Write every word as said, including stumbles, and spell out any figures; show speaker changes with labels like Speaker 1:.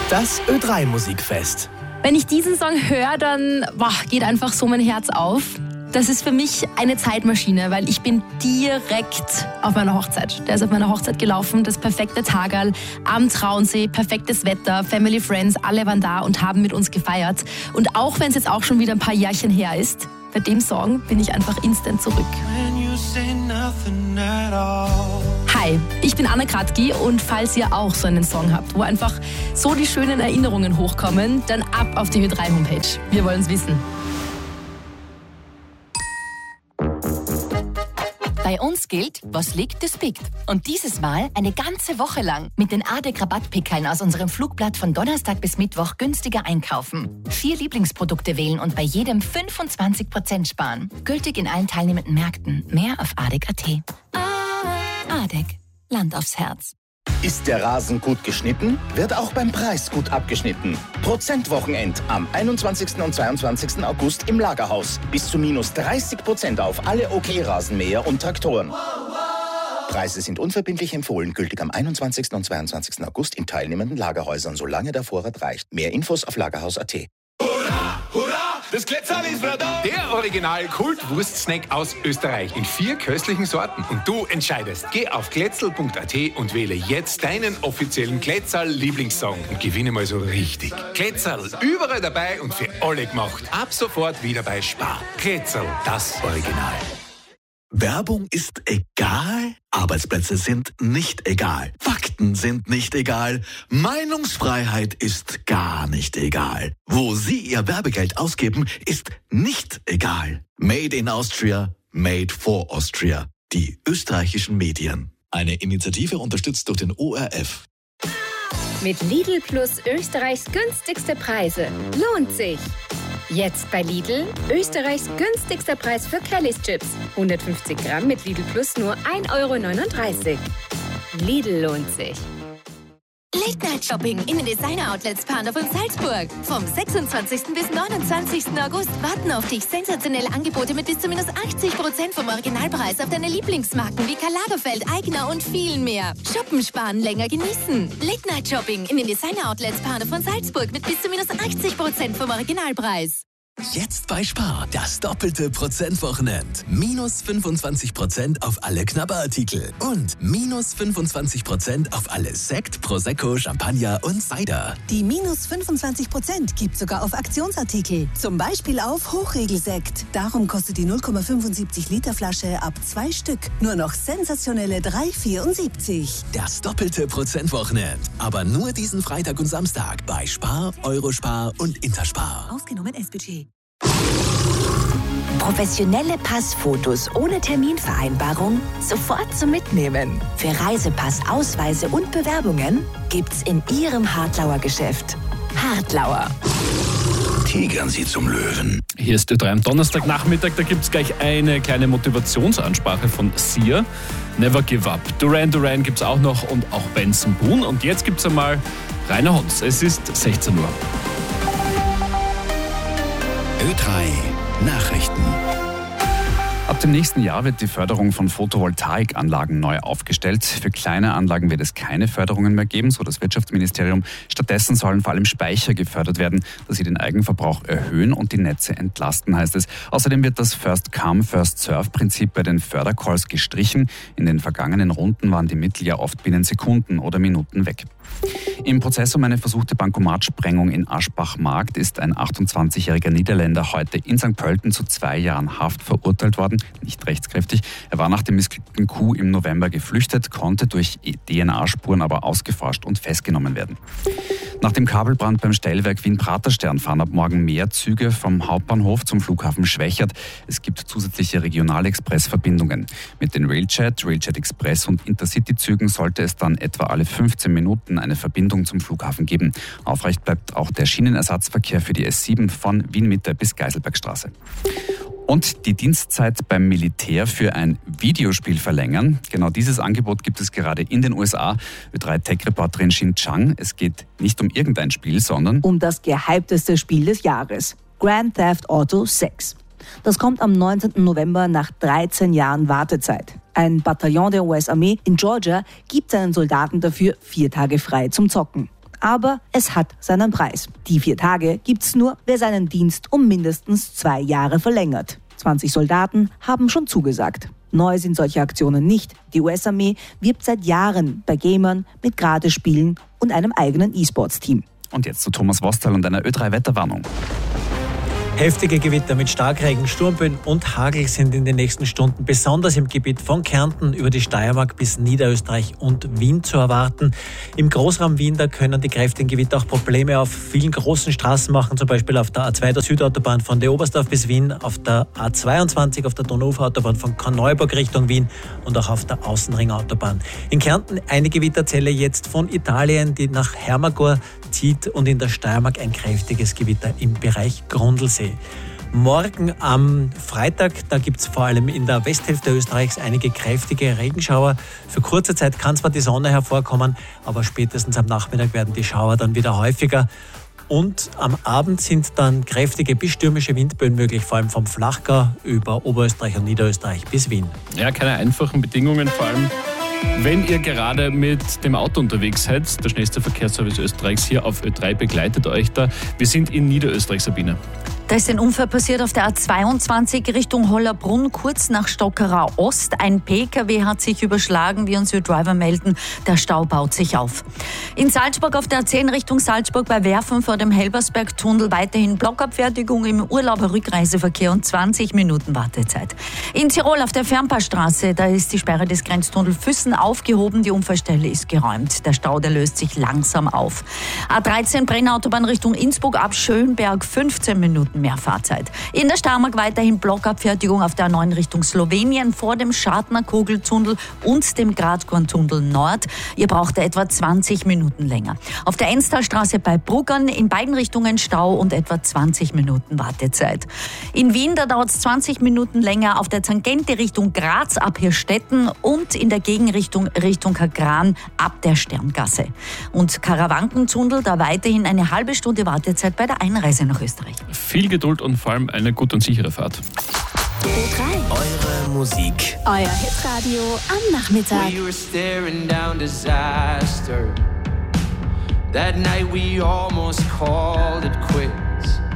Speaker 1: Das Ö drei Musikfest.
Speaker 2: Wenn ich diesen Song höre, dann boah, geht einfach so mein Herz auf. Das ist für mich eine Zeitmaschine, weil ich bin direkt auf meiner Hochzeit. Der ist auf meiner Hochzeit gelaufen, das perfekte Tagerl am Traunsee, perfektes Wetter, Family, Friends, alle waren da und haben mit uns gefeiert. Und auch wenn es jetzt auch schon wieder ein paar Jährchen her ist, bei dem Song bin ich einfach instant zurück. Hi, ich bin Anna Kratky und falls ihr auch so einen Song habt, wo einfach so die schönen Erinnerungen hochkommen, dann ab auf die Ö drei Homepage. Wir wollen es wissen.
Speaker 3: Bei uns gilt, was liegt, das biegt. Und dieses Mal eine ganze Woche lang mit den Adek-Rabattpickeln aus unserem Flugblatt von Donnerstag bis Mittwoch günstiger einkaufen. Vier Lieblingsprodukte wählen und bei jedem fünfundzwanzig Prozent sparen. Gültig in allen teilnehmenden Märkten. Mehr auf adek punkt at. Adek. Land aufs Herz.
Speaker 4: Ist der Rasen gut geschnitten, wird auch beim Preis gut abgeschnitten. Prozentwochenend am einundzwanzigsten und zweiundzwanzigsten August im Lagerhaus. Bis zu minus dreißig Prozent auf alle OK-Rasenmäher und Traktoren. Preise sind unverbindlich empfohlen, gültig am einundzwanzigsten und zweiundzwanzigsten August in teilnehmenden Lagerhäusern, solange der Vorrat reicht. Mehr Infos auf lagerhaus punkt at.
Speaker 5: Hurra, hurra, das Glätzerl ist wieder da! Der Original-Kult-Wurstsnack aus Österreich in vier köstlichen Sorten. Und du entscheidest. Geh auf glätzerl punkt at und wähle jetzt deinen offiziellen Glätzerl-Lieblingssong und gewinne mal so richtig. Glätzerl, überall dabei und für alle gemacht. Ab sofort wieder bei Spar. Glätzerl, das Original.
Speaker 1: Werbung ist egal, Arbeitsplätze sind nicht egal, Fakten sind nicht egal, Meinungsfreiheit ist gar nicht egal. Wo Sie Ihr Werbegeld ausgeben, ist nicht egal. Made in Austria, made for Austria. Die österreichischen Medien. Eine Initiative unterstützt durch den O R F.
Speaker 6: Mit Lidl Plus Österreichs günstigste Preise. Lohnt sich! Jetzt bei Lidl, Österreichs günstigster Preis für Kellys Chips. hundertfünfzig Gramm mit Lidl Plus nur ein Euro neununddreißig. Lidl lohnt sich.
Speaker 3: Late-Night-Shopping in den Designer-Outlets Partner von Salzburg. Vom sechsundzwanzigsten bis neunundzwanzigsten August warten auf dich sensationelle Angebote mit bis zu minus achtzig Prozent vom Originalpreis auf deine Lieblingsmarken wie Karl Lagerfeld, Aigner und viel mehr. Shoppen, sparen, länger genießen. Late-Night-Shopping in den Designer-Outlets Partner von Salzburg mit bis zu minus achtzig Prozent vom Originalpreis.
Speaker 1: Jetzt bei Spar, das doppelte Prozentwochenend. Minus fünfundzwanzig Prozent auf alle Knabberartikel und minus fünfundzwanzig Prozent auf alle Sekt, Prosecco, Champagner und Cider.
Speaker 7: Die minus fünfundzwanzig Prozent gibt sogar auf Aktionsartikel. Zum Beispiel auf Hochregelsekt. Darum kostet die null Komma fünfundsiebzig Liter Flasche ab zwei Stück nur noch sensationelle drei Komma vierundsiebzig.
Speaker 1: Das doppelte Prozentwochenend. Aber nur diesen Freitag und Samstag bei Spar, Eurospar und Interspar.
Speaker 7: Ausgenommen S-Budget.
Speaker 3: Professionelle Passfotos ohne Terminvereinbarung sofort zum Mitnehmen. Für Reisepass, Ausweise und Bewerbungen gibt's in Ihrem Hartlauer Geschäft. Hartlauer.
Speaker 1: Tigern Sie zum Löwen.
Speaker 8: Hier ist Ö drei am Donnerstagnachmittag, da gibt es gleich eine kleine Motivationsansprache von Sia. Never give up. Duran Duran gibt es auch noch und auch Benson Boone. Und jetzt gibt es einmal Rainer Hons. Es ist sechzehn Uhr.
Speaker 1: Ö drei Nachrichten.
Speaker 9: Ab dem nächsten Jahr wird die Förderung von Photovoltaikanlagen neu aufgestellt. Für kleine Anlagen wird es keine Förderungen mehr geben, so das Wirtschaftsministerium. Stattdessen sollen vor allem Speicher gefördert werden, dass sie den Eigenverbrauch erhöhen und die Netze entlasten, heißt es. Außerdem wird das First-Come, First-Serve-Prinzip bei den Fördercalls gestrichen. In den vergangenen Runden waren die Mittel ja oft binnen Sekunden oder Minuten weg. Im Prozess um eine versuchte Bankomatsprengung in Aschbach-Markt ist ein achtundzwanzigjähriger Niederländer heute in Sankt Pölten zu zwei Jahren Haft verurteilt worden, nicht rechtskräftig. Er war nach dem missglückten Coup im November geflüchtet, konnte durch D N A-Spuren aber ausgeforscht und festgenommen werden. Nach dem Kabelbrand beim Stellwerk Wien-Praterstern fahren ab morgen mehr Züge vom Hauptbahnhof zum Flughafen Schwächert. Es gibt zusätzliche Regionalexpress-Verbindungen. Mit den Railjet, Railjet Express und Intercity-Zügen sollte es dann etwa alle fünfzehn Minuten eine Verbindung zum Flughafen geben. Aufrecht bleibt auch der Schienenersatzverkehr für die S sieben von Wien-Mitte bis Geiselbergstraße. Und die Dienstzeit beim Militär für ein Videospiel verlängern. Genau dieses Angebot gibt es gerade in den U S A. Ö drei Tech-Reporterin Xin Chang. Es geht nicht um irgendein Spiel, sondern
Speaker 10: um das gehypteste Spiel des Jahres. Grand Theft Auto sechs. Das kommt am neunzehnten November nach dreizehn Jahren Wartezeit. Ein Bataillon der U S-Armee in Georgia gibt seinen Soldaten dafür vier Tage frei zum Zocken. Aber es hat seinen Preis. Die vier Tage gibt's nur, wer seinen Dienst um mindestens zwei Jahre verlängert. zwanzig Soldaten haben schon zugesagt. Neu sind solche Aktionen nicht. Die U S-Armee wirbt seit Jahren bei Gamern mit Gratisspielen und einem eigenen E-Sports-Team.
Speaker 9: Und jetzt zu Thomas Wostal und einer Ö drei Wetterwarnung.
Speaker 11: Heftige Gewitter mit Starkregen, Sturmböen und Hagel sind in den nächsten Stunden besonders im Gebiet von Kärnten über die Steiermark bis Niederösterreich und Wien zu erwarten. Im Großraum Wien, da können die kräftigen Gewitter auch Probleme auf vielen großen Straßen machen, zum Beispiel auf der A zwei der Südautobahn von der Oberstdorf bis Wien, auf der A zweiundzwanzig auf der Donauuferautobahn von Korneuburg Richtung Wien und auch auf der Außenringautobahn. In Kärnten eine Gewitterzelle jetzt von Italien, die nach Hermagor zieht, und in der Steiermark ein kräftiges Gewitter im Bereich Grundlsee. Morgen am Freitag, da gibt es vor allem in der Westhälfte Österreichs einige kräftige Regenschauer. Für kurze Zeit kann zwar die Sonne hervorkommen, aber spätestens am Nachmittag werden die Schauer dann wieder häufiger. Und am Abend sind dann kräftige bis stürmische Windböen möglich, vor allem vom Flachgau über Oberösterreich und Niederösterreich bis Wien.
Speaker 8: Ja, keine einfachen Bedingungen, vor allem wenn ihr gerade mit dem Auto unterwegs seid. Der schnellste Verkehrsservice Österreichs hier auf Ö drei begleitet euch da. Wir sind in Niederösterreich, Sabine.
Speaker 12: Da ist ein Unfall passiert auf der A zweiundzwanzig Richtung Hollerbrunn, kurz nach Stockerau Ost. Ein P K W hat sich überschlagen, wie uns Driver melden. Der Stau baut sich auf. In Salzburg auf der A zehn Richtung Salzburg bei Werfen vor dem Helbersberg-Tunnel weiterhin Blockabfertigung im Urlauber-Rückreiseverkehr und zwanzig Minuten Wartezeit. In Tirol auf der Fernpassstraße, da ist die Sperre des Grenztunnels Füssen aufgehoben. Die Unfallstelle ist geräumt. Der Stau, der löst sich langsam auf. A dreizehn Brennautobahn Richtung Innsbruck ab Schönberg, fünfzehn Minuten mehr Fahrzeit. In der Steiermark weiterhin Blockabfertigung auf der A neun Richtung Slowenien vor dem Schartner Kugeltunnel und dem Gradkorntunnel Nord. Ihr braucht etwa zwanzig Minuten länger. Auf der Enstalstraße bei Bruggern in beiden Richtungen Stau und etwa zwanzig Minuten Wartezeit. In Wien, da dauert es zwanzig Minuten länger auf der Tangente Richtung Graz ab Hirstetten und in der Gegenrichtung Richtung Kagran ab der Sterngasse. Und Karawankentunnel, da weiterhin eine halbe Stunde Wartezeit bei der Einreise nach Österreich.
Speaker 8: Viel Geduld und vor allem eine gute und sichere Fahrt.
Speaker 3: O drei.
Speaker 13: Eure Musik.
Speaker 3: Euer Hitradio am Nachmittag.
Speaker 14: We were staring down disaster. That night we almost called it quits.